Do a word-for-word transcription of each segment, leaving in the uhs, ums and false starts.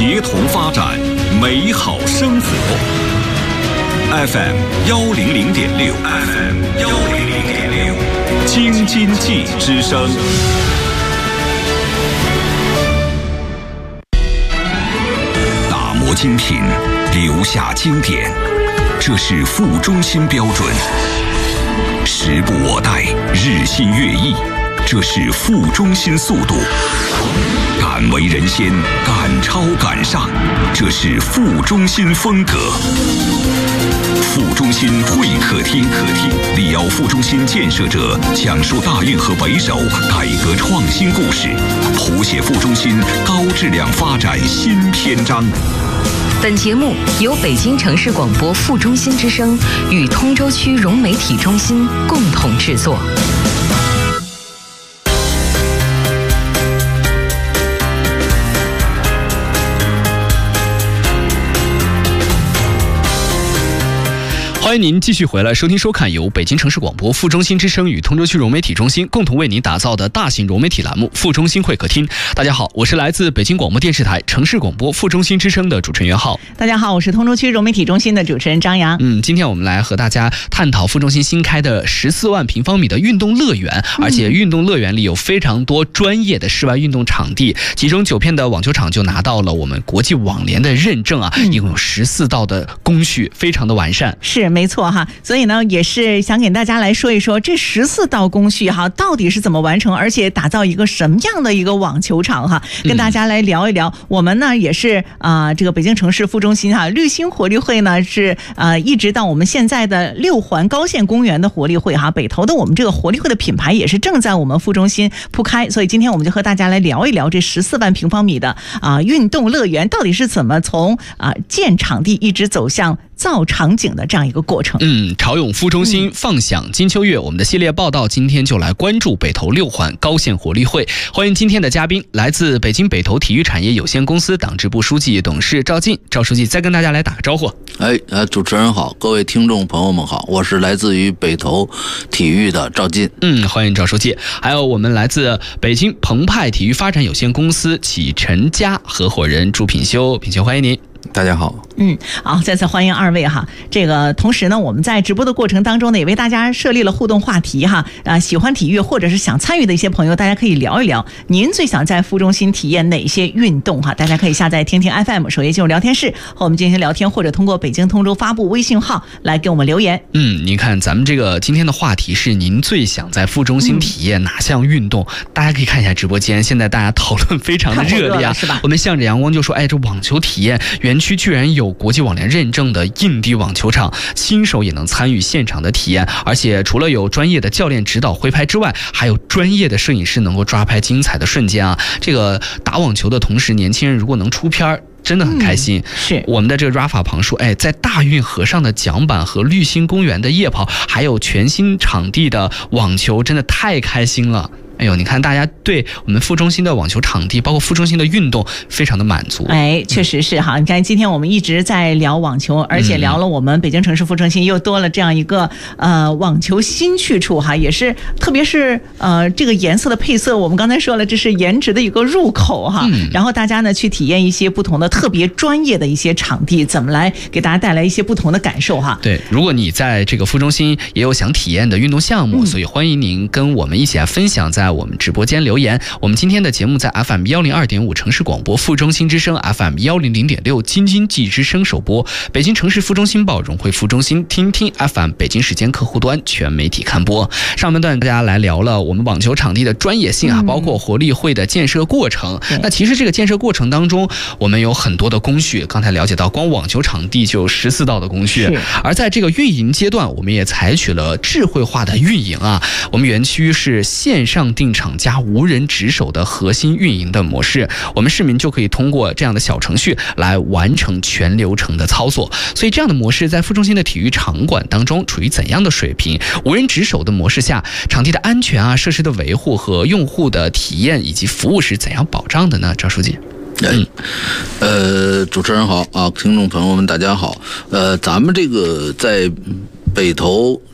协同发展，美好生活。F M 幺零零点六 ，F M 幺零零点六，京津冀之声。打磨精品，留下经典，这是副中心标准。时不我待，日新月异，这是副中心速度。敢为人先，敢超敢上，这是副中心风格。副中心会客厅，客厅力邀副中心建设者讲述大运河北首改革创新故事，谱写副中心高质量发展新篇章。 本节目由北京城市广播副中心之声与通州区融媒体中心共同制作。 欢迎您继续回来收听收看由北京城市广播副中心之声与通州区融媒体中心共同为您打造的大型融媒体栏目副中心会客厅。大家好，我是来自北京广播电视台城市广播副中心之声的主持人袁浩。 大家好，我是通州区融媒体中心的主持人张扬。 嗯，今天我们来和大家探讨副中心新开的十四万平方米的运动乐园，而且运动乐园里有非常多专业的室外运动场地，其中九片的网球场就拿到了我们国际网联的认证啊，一共有十四道的工序，非常的完善。 是没错哈，所以呢，也是想给大家来说一说这十四道工序哈，到底是怎么完成，而且打造一个什么样的一个网球场哈，跟大家来聊一聊。嗯、我们呢也是啊、呃，这个北京城市副中心哈，绿星活力会呢是呃一直到我们现在的六环高线公园的活力会哈，北投的我们这个活力会的品牌也是正在我们副中心铺开，所以今天我们就和大家来聊一聊这十四万平方米的啊、呃、运动乐园到底是怎么从啊、呃、建场地一直走向造场景的这样一个过程。 嗯，潮涌副中心放享金秋月，我们的系列报道今天就来关注北投六环高线活力会。欢迎今天的嘉宾，来自北京北投体育产业有限公司党支部书记、董事赵进。赵书记再跟大家来打个招呼。 哎，呃，主持人好，各位听众朋友们好，我是来自于北投体育的赵进。 嗯，欢迎赵书记。还有我们来自北京澎湃体育发展有限公司启辰家合伙人朱品修，品修欢迎您。 大家好， 嗯，好，再次欢迎二位哈。这个同时呢，我们在直播的过程当中呢，也为大家设立了互动话题哈。啊，喜欢体育或者是想参与的一些朋友，大家可以聊一聊，您最想在副中心体验哪些运动哈？大家可以下载听听 F M， 首页进入聊天室和我们进行聊天，或者通过北京通州发布微信号来给我们留言。 嗯，您看咱们这个今天的话题是您最想在副中心体验哪项运动？嗯、大家可以看一下直播间，现在大家讨论非常的热烈啊， 是吧？ 我们向着阳光就说，哎，这网球体验园区居然有国际网联认证的硬地网球场，新手也能参与现场的体验，而且除了有专业的教练指导挥拍之外，还有专业的摄影师能够抓拍精彩的瞬间啊！这个打网球的同时，年轻人如果能出片真的很开心。 嗯、是我们的这个 Rafa 旁说，哎，在大运河上的桨板和绿星公园的夜跑，还有全新场地的网球，真的太开心了。哎呦，你看大家对我们副中心的网球场地包括副中心的运动非常的满足。 哎，确实是哈。你看今天我们一直在聊网球，而且聊了我们北京城市副中心又多了这样一个呃网球新去处哈，也是特别是呃这个颜色的配色，我们刚才说了这是颜值的一个入口哈、嗯、然后大家呢去体验一些不同的特别专业的一些场地，怎么来给大家带来一些不同的感受哈。 对，如果你在这个副中心也有想体验的运动项目、嗯、所以欢迎您跟我们一起来分享，在我们直播间留言。我们今天的节目在 F M 一零二点五 城市广播副中心之声 F M 一零零点六 京津冀之声首播，北京城市副中心报融汇副中心听听 F M 北京时间客户端全媒体看播。上半段大家来聊了我们网球场地的专业性啊，包括活力会的建设过程、嗯、那其实这个建设过程当中我们有很多的工序，刚才了解到光网球场地就有十四道的工序，而在这个运营阶段我们也采取了智慧化的运营啊，我们园区是线上订场加无人值守的核心运营的模式，我们市民就可以通过这样的小程序来完成全流程的操作。所以这样的模式在副中心的体育场馆当中处于怎样的水平？无人值守的模式下，场地的安全啊、设施的维护和用户的体验以及服务是怎样保障的呢？赵书记。 嗯，呃，主持人好啊，听众朋友们大家好。呃，咱们这个在北投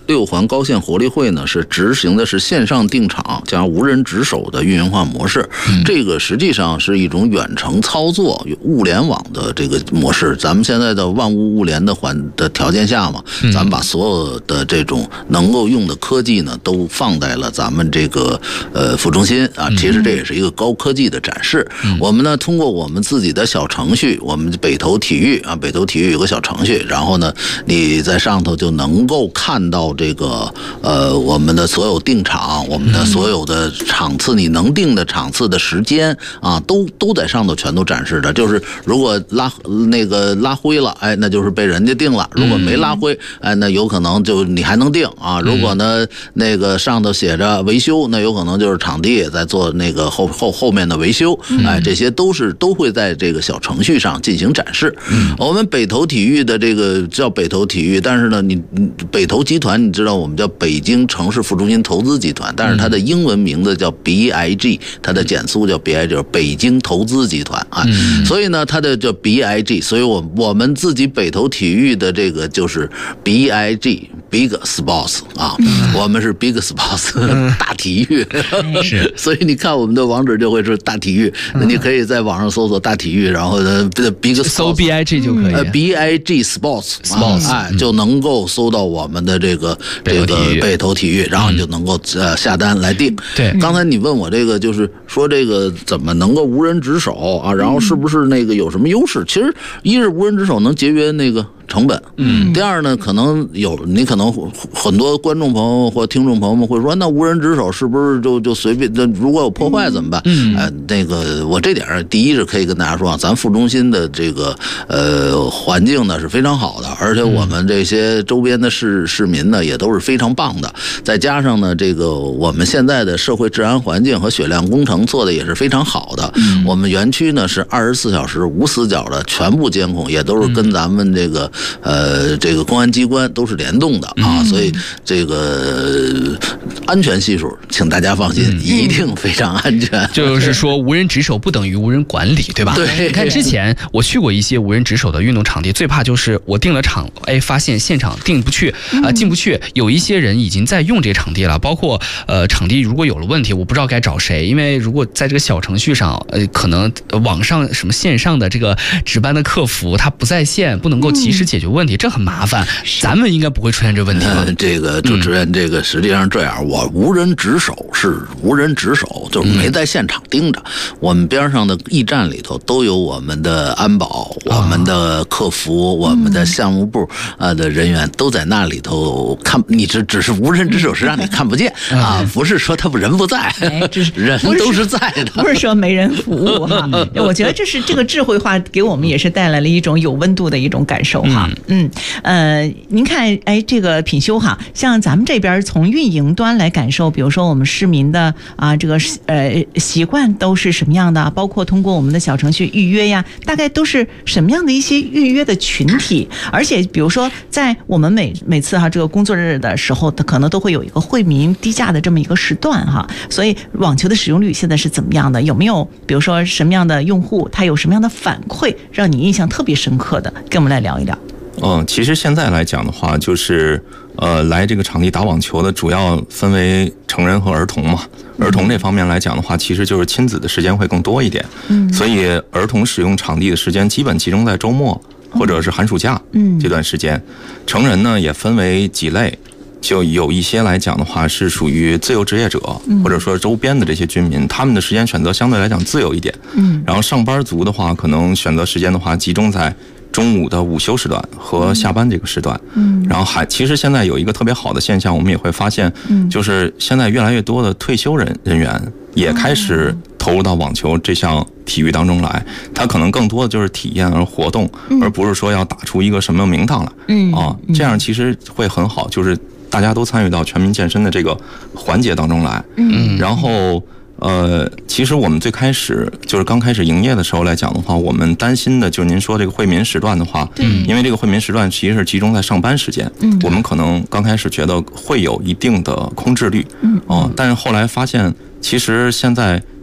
六环高线活力汇呢是执行的是线上定场加无人值守的运营化模式，嗯、这个实际上是一种远程操作、物联网的这个模式。咱们现在的万物物联的环的条件下嘛，咱们把所有的这种能够用的科技呢，都放在了咱们这个呃副中心啊。其实这也是一个高科技的展示。嗯、我们呢通过我们自己的小程序，我们北投体育啊，北投体育有个小程序，然后呢你在上头就能够看到这个呃我们的所有定场，我们的所有的场次，你能定的场次的时间啊，都都在上头全都展示的。就是如果拉那个拉灰了，哎，那就是被人家定了；如果没拉灰，哎，那有可能就你还能定啊。如果呢那个上头写着维修，那有可能就是场地在做那个后后后面的维修，哎，这些都是都会在这个小程序上进行展示。我们北投体育的这个叫北投体育，但是呢，你北投集团，你知道我们叫北京城市副中心投资集团，但是它的英文名字叫 B I G， 它的简速叫 B I G， 就是北京投资集团啊。所以呢，它的叫 B I G， 所以我我们自己北投体育的这个就是 B I G。Big Sports 啊，我们是 Big Sports 大体育，是，所以你看我们的网址就会是大体育，你可以在网上搜索大体育，然后呢 Big Sports 搜 B I G 就可以， 呃 B I G Sports Sports 哎就能够搜到我们的这个这个北投体育，然后你就能够呃下单来订。 对， 刚才你问我这个就是说这个怎么能够无人值守啊，然后是不是那个有什么优势？其实一是无人值守能节约那个成本，嗯，第二呢，可能有你可能很多观众朋友或听众朋友们会说，那无人值守是不是就就随便？那如果有破坏怎么办？嗯，呃，那个我这点第一是可以跟大家说啊，咱副中心的这个呃环境呢是非常好的，而且我们这些周边的市市民呢也都是非常棒的，再加上呢这个我们现在的社会治安环境和血量工程做的也是非常好的，嗯，我们园区呢是二十四小时无死角的全部监控，也都是跟咱们这个。呃，这个公安机关都是联动的啊，所以这个安全系数，请大家放心，嗯、一定非常安全。 就是说，无人值守不等于无人管理，对吧？ 对。 你看之前我去过一些无人值守的运动场地，最怕就是我定了场，哎，发现现场进不去啊、呃，进不去。有一些人已经在用这场地了，包括呃，场地如果有了问题，我不知道该找谁，因为如果在这个小程序上，呃，可能网上什么线上的这个值班的客服他不在线，不能够及时解决问题。这很麻烦，咱们应该不会出现这问题吧？ 呃、这个主持人，这个实际上这样，嗯、我无人值守是无人值守，就是没在现场盯着。嗯、我们边上的驿站里头都有我们的安保、哦、我们的客服、我们的项目部呃的人员都在那里头看。你只只是无人值守，是让你看不见、嗯、啊，不是说他们人不在，哎、人都是在的， 不是说没人服务哈。我觉得这是这个智慧化给我们也是带来了一种有温度的一种感受哈。嗯。嗯，呃，您看，哎，这个品修哈，像咱们这边从运营端来感受，比如说我们市民的啊，这个呃习惯都是什么样的？包括通过我们的小程序预约呀，大概都是什么样的一些预约的群体？而且，比如说在我们每每次哈这个工作日的时候，可能都会有一个惠民低价的这么一个时段哈。所以网球的使用率现在是怎么样的？有没有比如说什么样的用户他有什么样的反馈，让你印象特别深刻的？跟我们来聊一聊。 嗯，其实现在来讲的话，就是呃，来这个场地打网球的主要分为成人和儿童嘛。儿童这方面来讲的话，其实就是亲子的时间会更多一点。嗯，所以儿童使用场地的时间基本集中在周末或者是寒暑假这段时间。成人呢也分为几类。就有一些来讲的话是属于自由职业者，或者说周边的这些居民，他们的时间选择相对来讲自由一点。嗯，然后上班族的话，可能选择时间的话集中在中午的午休时段和下班这个时段。嗯，然后还其实现在有一个特别好的现象，我们也会发现，就是现在越来越多的退休人人员也开始投入到网球这项体育当中来，他可能更多的就是体验而活动，而不是说要打出一个什么名堂来。嗯啊，这样其实会很好，就是大家都参与到全民健身的这个环节当中来。嗯，然后呃，其实我们最开始就是刚开始营业的时候来讲的话，我们担心的就是您说这个惠民时段的话，嗯，因为这个惠民时段其实是集中在上班时间，嗯，我们可能刚开始觉得会有一定的空置率，嗯，哦、呃，但是后来发现，其实现在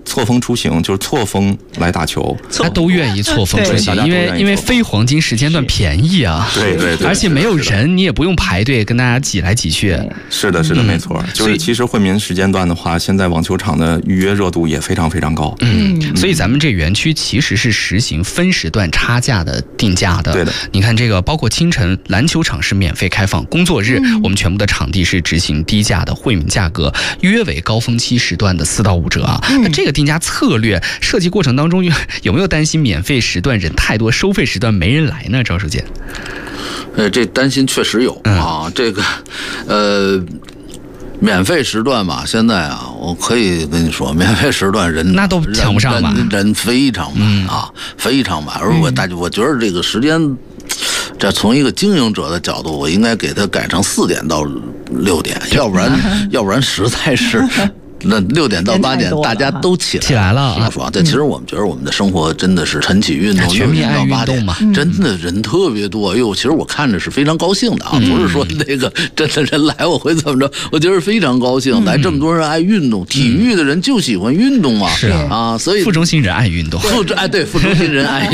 错峰出行，就是错峰来打球， 大家都愿意错峰出行，因为因为非黄金时间段便宜啊， 对对对， 而且没有人，你也不用排队跟大家挤来挤去。 是的，是的，没错。就是其实惠民时间段的话，现在网球场的预约热度也非常非常高。 嗯，所以咱们这园区其实是实行分时段差价的定价的。 对的， 你看这个，包括清晨篮球场是免费开放，工作日我们全部的场地是执行低价的惠民价格，约为高峰期时段的四到五折啊。那这个定价策略设计过程当中，有没有担心免费时段人太多，收费时段没人来呢？赵书记， 呃，这担心确实有啊。这个，呃。免费时段吧，现在啊，我可以跟你说，免费时段人那都抢不上吧， 人, 人非常满、嗯、啊，非常满。而我大家，我觉得这个时间，这从一个经营者的角度，我应该给它改成四点到六点，要不然，要不然实在是。那六点到八点大家都起来起来了啊！ 爽，这其实我们觉得我们的生活真的是晨起运动， 全民爱运动嘛， 真的人特别多。哎呦，其实我看着是非常高兴的啊，不是说那个真的人来我会怎么着，我觉得非常高兴。来这么多人爱运动，体育的人就喜欢运动嘛， 是啊， 啊，所以副中心人爱运动， 副哎对，副中心人爱运